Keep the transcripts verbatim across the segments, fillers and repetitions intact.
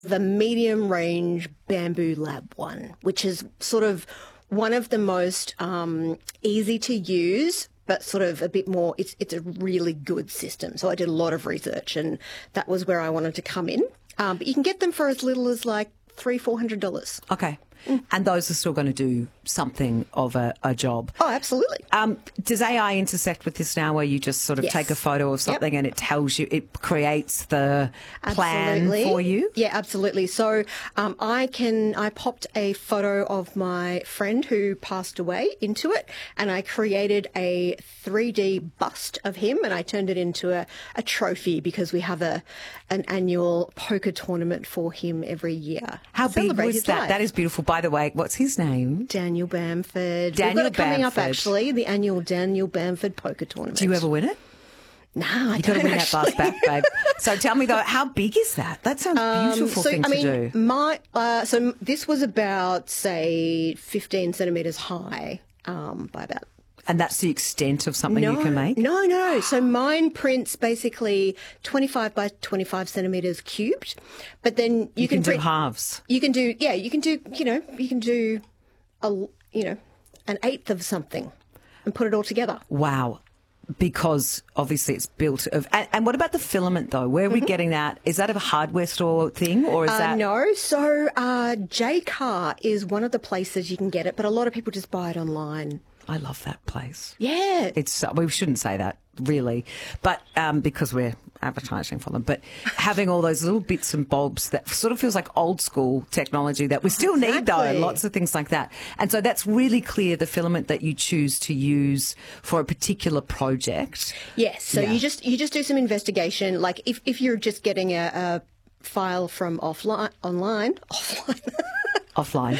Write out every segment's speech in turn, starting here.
the medium range Bamboo Lab one, which is sort of one of the most um, easy to use, but sort of a bit more, it's, it's a really good system. So I did a lot of research and that was where I wanted to come in. Um, but you can get them for as little as like three, four hundred dollars. Okay. Mm. And those are still going to do something of a, a job. Oh, absolutely. Um, does A I intersect with this now where you just sort of yes. take a photo of something yep. and it tells you, it creates the absolutely. plan for you? Yeah, absolutely. So um, I can, I popped a photo of my friend who passed away into it and I created a three D bust of him and I turned it into a, a trophy because we have a an annual poker tournament for him every year. How big was that? Life. That is beautiful. By the way, what's his name? Daniel Bamford. Daniel We've got it coming Bamford. up, actually, the annual Daniel Bamford Poker Tournament. Do you ever win it? No, I you don't. You've got to win actually. that bus back, babe. So tell me, though, how big is that? That sounds a beautiful um, so, thing I to mean, do. My, uh, so this was about, say, fifteen centimetres high um, by about... And that's the extent of something no, you can make? No, no. So mine prints basically twenty-five by twenty-five centimetres cubed, but then you, you can, can do print, halves. You can do, yeah, you can do, you know, you can do, a, you know, an eighth of something and put it all together. Wow. Because obviously it's built of... And, and what about the filament, though? Where are we mm-hmm. getting that? Is that a hardware store thing or is uh, that... No. So uh, J-Car is one of the places you can get it, but a lot of people just buy it online. I love that place. Yeah. It's we shouldn't say that, really, but um, because we're advertising for them. But having all those little bits and bobs that sort of feels like old school technology that we still exactly. need, though, lots of things like that. And so that's really clear, the filament that you choose to use for a particular project. Yes. So yeah. you just you just do some investigation. Like if, if you're just getting a, a file from offline, online, offline. Offline.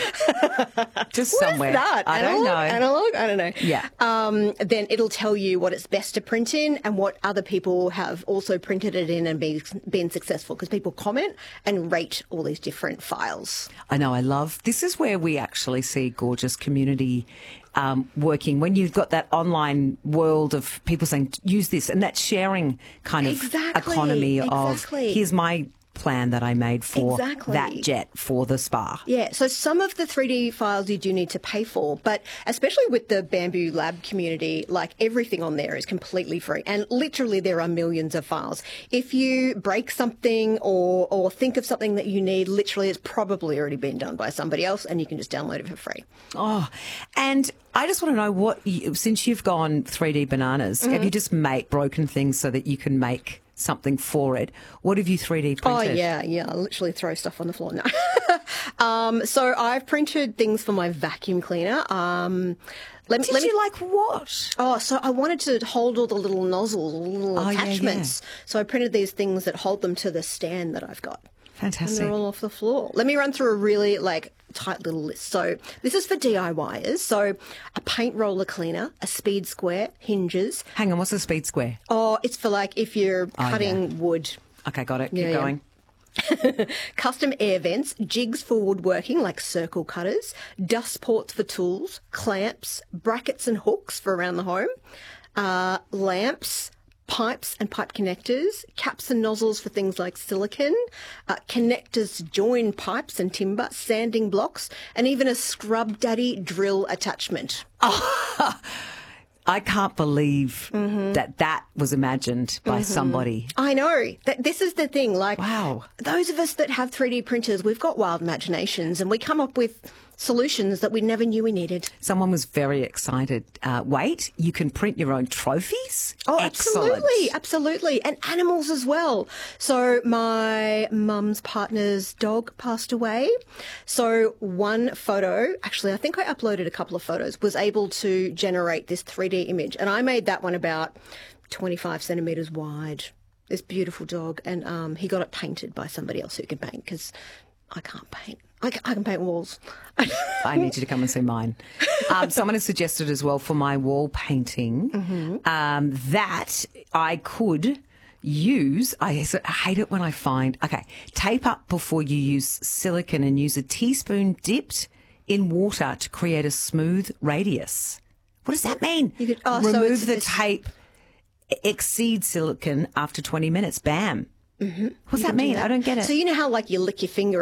Just What's somewhere. That? I Analog? don't know. Analog? I don't know. Yeah. Um, then it'll tell you what it's best to print in and what other people have also printed it in and be, been successful because people comment and rate all these different files. I know. I love... This is where we actually see gorgeous community um, working. When you've got that online world of people saying, use this, and that sharing kind of exactly. economy exactly. of, here's my plan that I made for exactly. that jet for the spa. Yeah, so some of the three D files you do need to pay for, but especially with the Bamboo Lab community, like everything on there is completely free. And literally there are millions of files. If you break something or, or think of something that you need, literally it's probably already been done by somebody else and you can just download it for free. Oh, and I just want to know what, you, since you've gone three D bananas, mm-hmm. have you just made broken things so that you can make something for it? What have you three D printed? Oh, yeah, yeah. I literally throw stuff on the floor now. um, so I've printed things for my vacuum cleaner. Um, let, Did let you me, like what? Oh, so I wanted to hold all the little nozzles, all the little oh, attachments. Yeah, yeah. So I printed these things that hold them to the stand that I've got. Fantastic. And they're all off the floor. Let me run through a really, like, tight little list. So this is for DIYers. So a paint roller cleaner, a speed square, hinges. Hang on, what's a speed square? Oh, it's for, like, if you're oh, cutting yeah. wood. Okay, got it. Keep yeah, going. Yeah. Custom air vents, jigs for woodworking like circle cutters, dust ports for tools, clamps, brackets and hooks for around the home, uh, lamps, pipes and pipe connectors, caps and nozzles for things like silicone, uh, connectors to join pipes and timber, sanding blocks, and even a Scrub Daddy drill attachment. Oh, I can't believe mm-hmm. that that was imagined by mm-hmm. somebody. I know. Th- this is the thing. Like, wow. Those of us that have three D printers, we've got wild imaginations and we come up with solutions that we never knew we needed. Someone was very excited. Uh, wait, you can print your own trophies? Oh, Excellent. absolutely, absolutely. And animals as well. So my mum's partner's dog passed away. So one photo, actually I think I uploaded a couple of photos, was able to generate this three D image. And I made that one about twenty-five centimetres wide. This beautiful dog. And um, he got it painted by somebody else who can paint because I can't paint. I can, I can paint walls. I need you to come and see mine. Um, someone has suggested as well for my wall painting mm-hmm. um, that I could use, I hate it when I find, okay, tape up before you use silicone and use a teaspoon dipped in water to create a smooth radius. What does that mean? You could, oh, Remove so the it's, tape, exceed silicone after twenty minutes. Bam. What's that mean? I don't get it. So you know how like you lick your finger